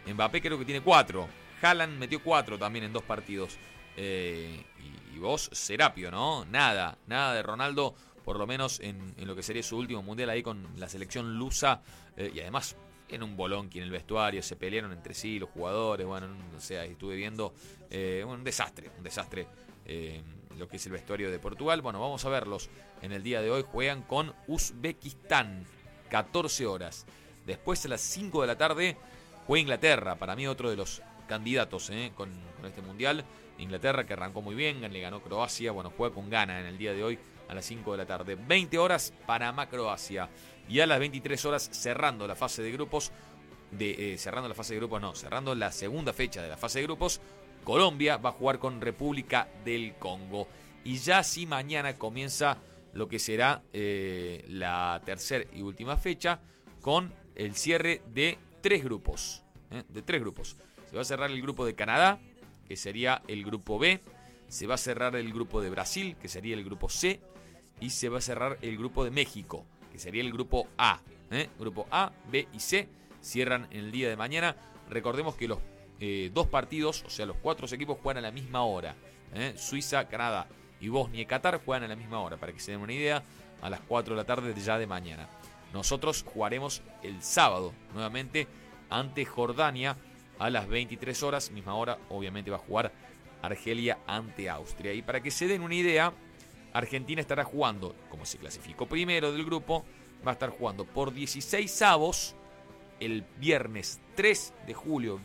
Mbappé creo que tiene 4. Haaland metió 4 también en 2 partidos. Y vos, Serapio, ¿no? Nada de Ronaldo, por lo menos en lo que sería su último mundial ahí con la selección lusa. Y además en un bolonqui en el vestuario, se pelearon entre sí los jugadores. Bueno, o sea, estuve viendo un desastre. Lo que es el vestuario de Portugal. Bueno, vamos a verlos en el día de hoy. Juegan con Uzbekistán, 14 horas. Después a las 5 de la tarde juega Inglaterra, para mí otro de los candidatos con este mundial. Inglaterra, que arrancó muy bien, le ganó Croacia. Bueno, juega con Ghana en el día de hoy a las 5 de la tarde. 20 horas Panamá-Croacia. Y a las 23 horas cerrando la fase de grupos. Cerrando la segunda fecha de la fase de grupos. Colombia va a jugar con República del Congo. Y ya sí mañana comienza lo que será la tercera y última fecha con el cierre de 3 grupos. Se va a cerrar el grupo de Canadá, que sería el grupo B. Se va a cerrar el grupo de Brasil, que sería el grupo C. Y se va a cerrar el grupo de México, que sería el grupo A. Grupo A, B y C cierran en el día de mañana. Recordemos que los 2 partidos, o sea, los 4 equipos juegan a la misma hora. Suiza, Canadá y Bosnia y Qatar juegan a la misma hora, para que se den una idea, a las 4 de la tarde ya de mañana. Nosotros jugaremos el sábado nuevamente ante Jordania a las 23 horas, misma hora. Obviamente va a jugar Argelia ante Austria. Y para que se den una idea, Argentina estará jugando, como se clasificó primero del grupo, va a estar jugando por 16 avos el viernes 3 de julio,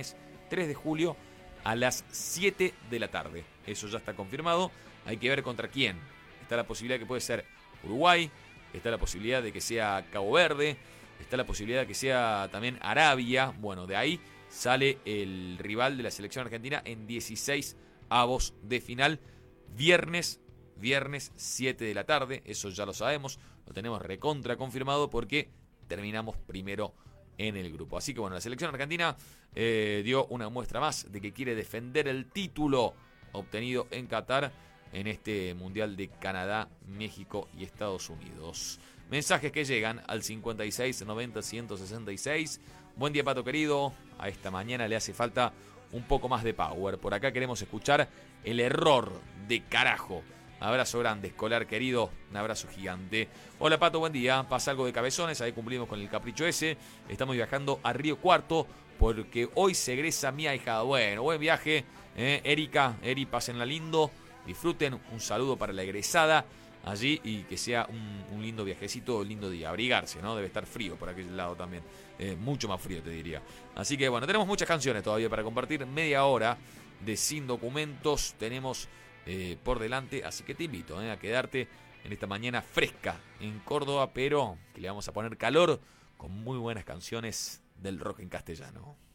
a las 7 de la tarde. Eso ya está confirmado. Hay que ver contra quién. Está la posibilidad que puede ser Uruguay, está la posibilidad de que sea Cabo Verde, está la posibilidad de que sea también Arabia. Bueno, de ahí sale el rival de la selección argentina en 16 avos de final. Viernes 7 de la tarde, eso ya lo sabemos, lo tenemos recontra confirmado porque terminamos primero en el grupo. Así que bueno, la selección argentina dio una muestra más de que quiere defender el título obtenido en Qatar en este Mundial de Canadá, México y Estados Unidos. Mensajes que llegan al 56 90 166. Buen día, Pato querido. A esta mañana le hace falta un poco más de power. Por acá queremos escuchar el error de carajo. Abrazo grande, Escolar querido. Un abrazo gigante. Hola, Pato, buen día. Pasa algo de cabezones. Ahí cumplimos con el capricho ese. Estamos viajando a Río Cuarto porque hoy se egresa mi ahijada. Bueno, buen viaje. Eri, pásenla lindo. Disfruten. Un saludo para la egresada allí y que sea un lindo viajecito, un lindo día. Abrigarse, ¿no? Debe estar frío por aquel lado también. Mucho más frío, te diría. Así que bueno, tenemos muchas canciones todavía para compartir. Media hora de Sin Documentos tenemos por delante. Así que te invito a quedarte en esta mañana fresca en Córdoba, pero que le vamos a poner calor con muy buenas canciones del rock en castellano.